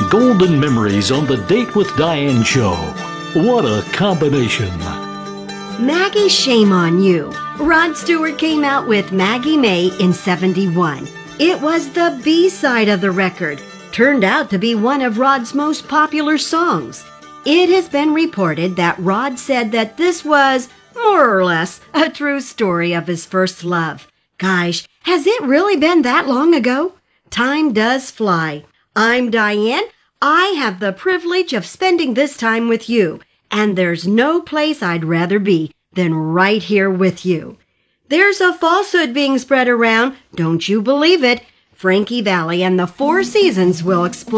Golden memories on the Date with Diane show. What a combination. Maggie, shame on you. Rod Stewart came out with Maggie May in '71. It was the B-side of the record. Turned out to be one of Rod's most popular songs. It has been reported that Rod said that this was, more or less, a true story of his first love. Gosh, has it really been that long ago? Time does fly. I'm Diane. I have the privilege of spending this time with you, and there's no place I'd rather be than right here with you. There's a falsehood being spread around. Don't you believe it? Frankie Valli and the Four Seasons will explain.